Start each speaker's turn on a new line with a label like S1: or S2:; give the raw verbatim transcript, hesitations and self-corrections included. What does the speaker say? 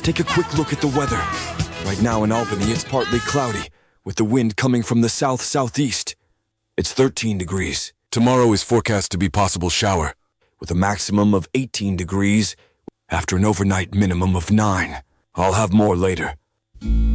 S1: take a quick look at the weather. Right now in Albany, it's partly cloudy, with the wind coming from the south-southeast. It's thirteen degrees.
S2: Tomorrow is forecast to be possible shower,
S1: with a maximum of eighteen degrees, after an overnight minimum of nine. I'll have more later.